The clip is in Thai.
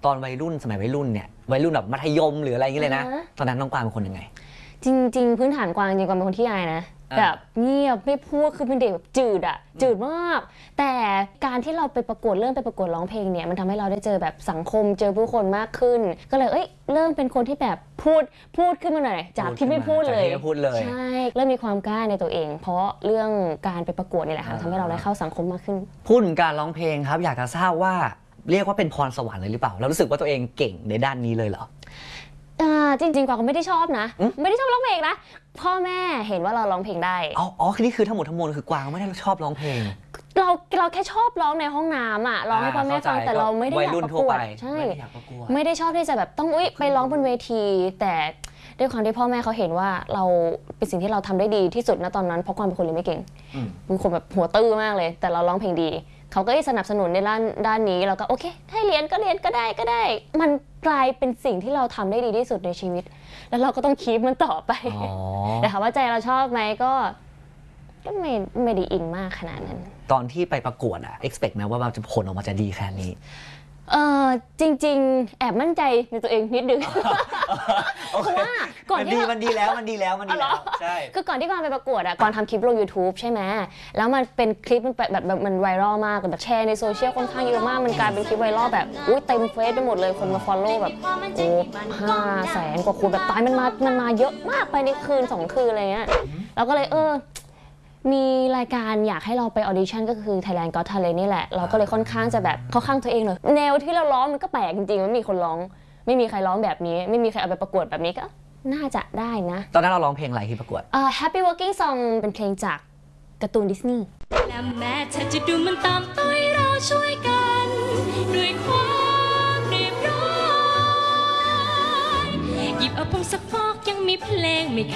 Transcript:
ตอนวัยรุ่นสมัยวัยรุ่นเนี่ยวัยรุ่นแบบมัธยมหรืออะไรอย่างเงี้ยเลยนะตอนนั้นน้องกวางเป็นคนยังไงจริงๆพื้นฐานกวางจริงๆกวางเป็นคนที่อายนะแบบเงียบไม่พูดคือเป็นเด็กแบบจืดมากแต่การที่เราไปประกวดเริ่มไปประกวดร้องเพลงเนี่ยมันทำให้เราได้เจอแบบสังคมเจอผู้คนมากขึ้นก็เลยเริ่มเป็นคนที่แบบพูดขึ้นมาหน่อยจากที่ไม่พูดเลยใช่เริ่มมีความกล้าในตัวเองเพราะเรื่องการไปประกวดนี่แหละค่ะทำให้เราได้เข้าสังคมมากขึ้นพูดถึงการร้องเพลงครับอยากจะทราบว่าเรียกว่าเป็นพรสวรรค์เลยหรือเปล่าเรารู้สึกว่าตัวเองเก่งในด้านนี้เลยเหรอจริงๆกวางก็ไม่ได้ชอบนะไม่ได้ชอบร้องเพลงนะพ่อแม่เห็นว่าเราร้องเพลงได้อ๋อคือนี่คือทั้งหมดทั้งมวลคือกวางไม่ได้ชอบร้องเพลงเราแค่ชอบร้องในห้องน้ำอ่ะร้องให้พ่อแม่ฟังแต่เราไม่ได้อยากประกวดใช่ไม่ได้ชอบที่จะแบบต้องไปร้องบนเวทีแต่ด้วยความที่พ่อแม่เขาเห็นว่าเราเป็นสิ่งที่เราทำได้ดีที่สุดณตอนนั้นเพราะความเป็นคนเรียนไม่เก่งเป็นคนแบบหัวตื้อมากเลยแต่เราร้องเพลงดีเขาก็สนับสนุนในด้านนี้เราก็โอเคให้เรียนก็เรียนก็ได้มันกลายเป็นสิ่งที่เราทำได้ดีที่สุดในชีวิตแล้วเราก็ต้องคีปมันต่อไปแต่ถามว่าใจเราชอบไหมก็ไม่ได้อินมากขนาดนั้นตอนที่ไปประกวดexpect ไหมว่ามันจะผลออกมาจะดีแค่นี้จริงๆแอบมั่นใจในตัวเองนิดนึงเพราะว่าก่อนที่มันดีแล้วใช่คือก่อนที่กวางไปประกวดกวางทำคลิปลง YouTube ใช่ไหมแล้วมันเป็นคลิปมันแบบมันไวรัลมากแบบแชร์ในโซเชียลค่อนข้างเยอะมากมันกลายเป็นคลิปไวรัลแบบเต็มเฟซไปหมดเลยคนมา follow แบบ500,000 กว่าคนแบบตายมันมาเยอะมากไปในคืน2 คืนอะไรเงี้ยเราก็เลยมีรายการอยากให้เราไปออดิชั่นก็คือ Thailand Got Talent นี่แหละเราก็เลยค่อนข้างจะแบบเข้าข้างตัวเองเลยแนวที่เราร้องมันก็แปลกจริงๆไม่มีคนร้องไม่มีใครร้องแบบนี้ไม่มีใครเอาไปประกวดแบบนี้ก็น่าจะได้นะตอนนั้นเราร้องเพลงอะไรที่ประกวด Happy Working Song เป็นเพลงจากการ์ตูนดิสนีย์และแม้เธอจะดูมันตามต้อยเราช่วยกันด้วยความเรียบร้อยหยิบเอาพงศกยังมีเพลงไม่